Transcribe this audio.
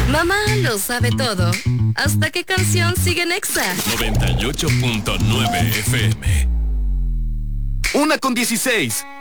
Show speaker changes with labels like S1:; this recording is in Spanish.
S1: Mamá lo sabe todo. ¿Hasta qué canción sigue en Exa?
S2: 98.9 FM.
S3: 1:16.